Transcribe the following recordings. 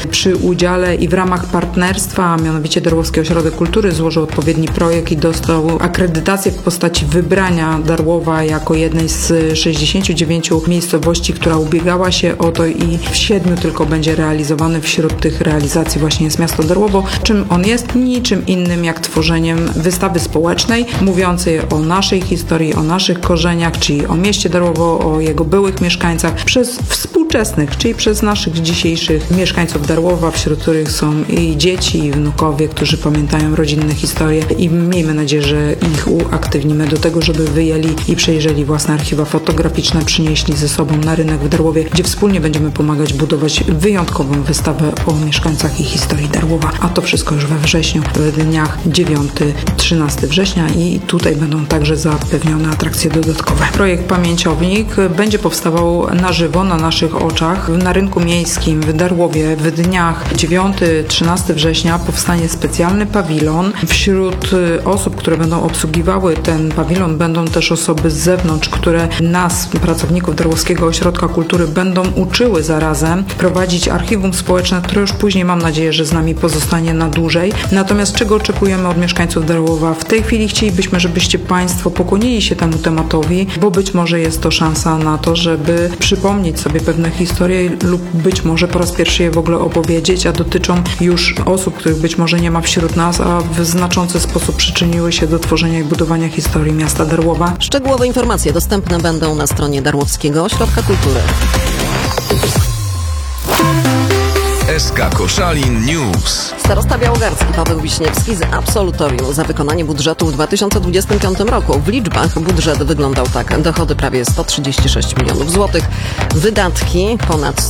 przy udziale i w ramach partnerstwa, a mianowicie Darłowski Ośrodek Kultury złożył odpowiedni projekt i dostał akredytację w postaci wybrania Darłowa jako jednej z 69 miejscowości, która ubiegała się o to i w 7 tylko będzie realizowany. Wśród tych realizacji właśnie jest miasto Darłowo. Czym on jest? Niczym innym jak tworzeniem wystawy społecznej, mówiącej o naszej historii, o naszych korzeniach, czyli o mieście Darłowo, o jego byłych mieszkańcach, przez współczesnych, czyli przez naszych dzisiejszych mieszkańców Darłowa, wśród których są i dzieci, i wnukowie, którzy pamiętają rodzinne historie i miejmy nadzieję, że ich uaktywnimy do tego, żeby wyjęli i przejrzeli własne archiwa fotograficzne, przynieśli ze sobą na rynek w Darłowie, gdzie wspólnie będziemy pomagać budować wyjątkową wystawę o mieszkańcach i historii Darłowa. A to wszystko już we wrześniu, w dniach 9-13 września i tutaj będą także zapewnione atrakcje dodatkowe. Projekt Pamięciownik będzie powstawał na żywo, na naszych oczach. Na rynku miejskim w Darłowie w dniach 9-13 września powstanie specjalny pawilon. Wśród osób, które będą obsługiwały ten pawilon, będą też osoby z zewnątrz, które nas, pracowników Darłowskiego Ośrodka Kultury, będą uczyły zarazem prowadzić archiwum społeczne, które już później, mam nadzieję, że z nami pozostanie na dłużej. Natomiast czego oczekujemy od mieszkańców Darłowa? W tej chwili chcielibyśmy, żebyście Państwo pokłonili się temu tematowi, bo być może jest to szansa na to, żeby przypomnieć sobie pewne historie lub być może po raz pierwszy je w ogóle opowiedzieć, a dotyczą już osób, których być może nie ma wśród nas, a w znaczący sposób przyczyniły się do tworzenia i budowania historii miasta Darłowa. Szczegółowe informacje dostępne będą na stronie Darłowskiego Ośrodka Kultury. SK Koszalin News. Starosta białogardzki Paweł Wiśniewski z absolutorium za wykonanie budżetu w 2025 roku. W liczbach budżet wyglądał tak. Dochody prawie 136 milionów złotych, wydatki ponad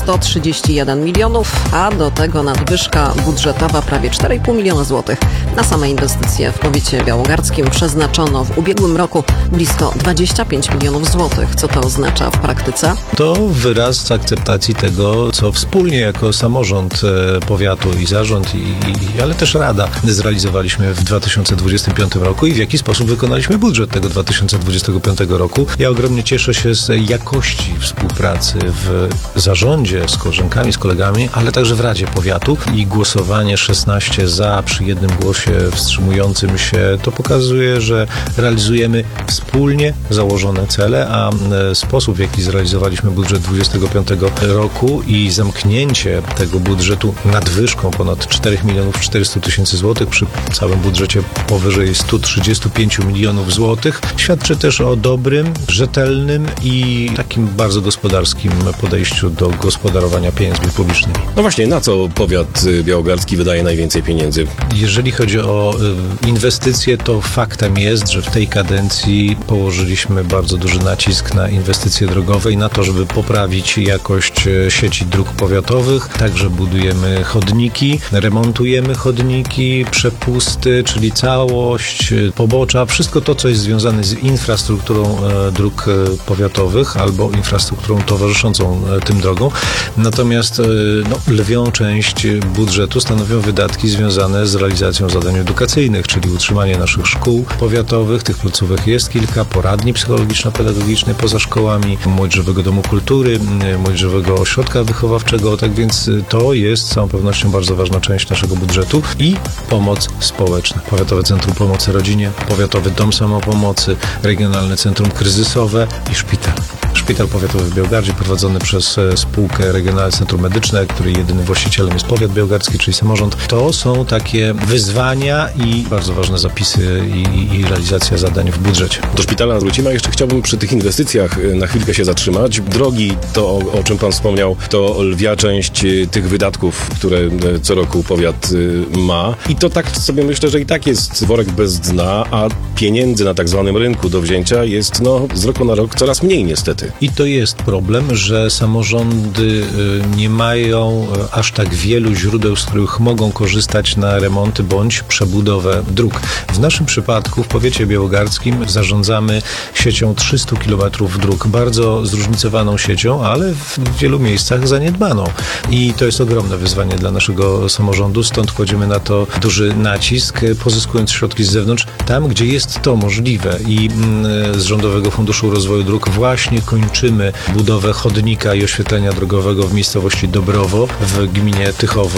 131 milionów, a do tego nadwyżka budżetowa prawie 4,5 miliona złotych. Na same inwestycje w powiecie białogardzkim przeznaczono w ubiegłym roku blisko 25 milionów złotych. Co to oznacza w praktyce? To wyraz akceptacji tego, co wspólnie jako samorząd powiatu i zarząd, ale też Rada zrealizowaliśmy w 2025 roku i w jaki sposób wykonaliśmy budżet tego 2025 roku. Ja ogromnie cieszę się z jakości współpracy w zarządzie z koleżankami, z kolegami, ale także w Radzie Powiatu i głosowanie 16 za przy jednym głosie wstrzymującym się, to pokazuje, że realizujemy wspólnie założone cele, a sposób, w jaki zrealizowaliśmy budżet 2025 roku i zamknięcie tego budżetu nadwyżką ponad 4 milionów 400 tysięcy złotych przy całym budżecie powyżej 135 milionów złotych świadczy też o dobrym, rzetelnym i takim bardzo gospodarskim podejściu do gospodarowania pieniędzmi publicznymi. No właśnie, na co powiat białogardzki wydaje najwięcej pieniędzy? Jeżeli chodzi o inwestycje, to faktem jest, że w tej kadencji położyliśmy bardzo duży nacisk na inwestycje drogowe i na to, żeby poprawić jakość sieci dróg powiatowych. Także budujemy chodniki, remontujemy chodniki, przepusty, czyli całość, pobocza, wszystko to, co jest związane z infrastrukturą dróg powiatowych albo infrastrukturą towarzyszącą tym drogom. Natomiast lwią część budżetu stanowią wydatki związane z realizacją zadań edukacyjnych, czyli utrzymanie naszych szkół powiatowych. Tych placówek jest kilka, poradni psychologiczno-pedagogicznej poza szkołami, Młodzieżowego Domu Kultury, Młodzieżowego Ośrodka Wychowawczego, tak więc to jest z całą pewnością bardzo ważna część naszego budżetu i pomoc społeczna. Powiatowe Centrum Pomocy Rodzinie, Powiatowy Dom Samopomocy, Regionalne Centrum Kryzysowe i szpital. Szpital powiatowy w Białogardzie prowadzony przez spółkę Regionalne Centrum Medyczne, której jedynym właścicielem jest powiat białogardzki, czyli samorząd. To są takie wyzwania i bardzo ważne zapisy i realizacja zadań w budżecie. Do szpitala wrócimy, a jeszcze chciałbym przy tych inwestycjach na chwilkę się zatrzymać. Drogi, to o czym pan wspomniał, to lwia część tych wydatków, które co roku powiat ma. I to tak sobie myślę, że i tak jest worek bez dna, a pieniędzy na tak zwanym rynku do wzięcia jest z roku na rok coraz mniej niestety. I to jest problem, że samorządy nie mają aż tak wielu źródeł, z których mogą korzystać na remonty bądź przebudowę dróg. W naszym przypadku w powiecie białogardzkim zarządzamy siecią 300 km dróg, bardzo zróżnicowaną siecią, ale w wielu miejscach zaniedbaną. I to jest ogromne wyzwanie dla naszego samorządu, stąd kładziemy na to duży nacisk, pozyskując środki z zewnątrz, tam gdzie jest to możliwe. I z Rządowego Funduszu Rozwoju Dróg właśnie kończymy budowę chodnika i oświetlenia drogowego w miejscowości Dobrowo w gminie Tychowo.